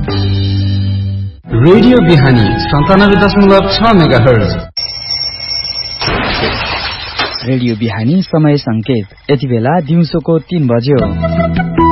Radio बिहानी 97.6 megahertz. Radio बिहानी समय संकेत यति बेला दिउँसोको 3 बज्यो।